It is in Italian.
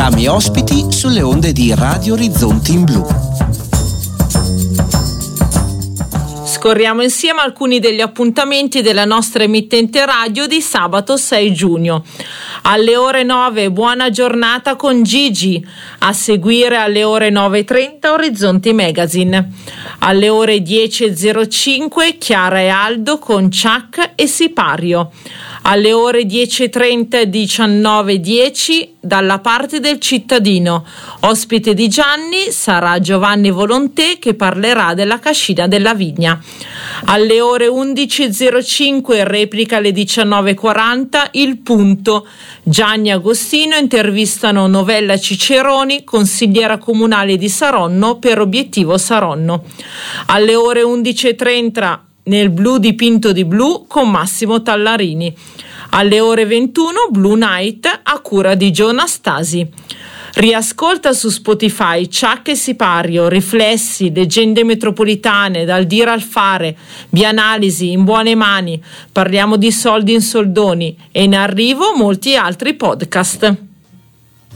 programmi ospiti sulle onde di Radio Orizzonti in Blu. Scorriamo insieme alcuni degli appuntamenti della nostra emittente radio di sabato 6 giugno. Alle ore 9 Buona giornata con Gigi, a seguire alle ore 9:30 Orizzonti Magazine. Alle ore 10:05 Chiara e Aldo con Chuck e Sipario. Alle ore 10:30 e 19:10 Dalla parte del cittadino. Ospite di Gianni sarà Giovanni Volontè, che parlerà della cascina della Vigna. Alle ore 11:05 replica alle 19:40 Il Punto. Gianni Agostino intervistano Novella Ciceroni, consigliera comunale di Saronno per Obiettivo Saronno. Alle ore 11:30 Nel blu dipinto di blu con Massimo Tallarini. Alle ore 21 Blue Night a cura di Gio Nastasi. Riascolta su Spotify Chuck e Sipario, Riflessi, Leggende metropolitane, Dal dire al fare, Bianalisi, In buone mani, Parliamo di soldi in soldoni e in arrivo molti altri podcast.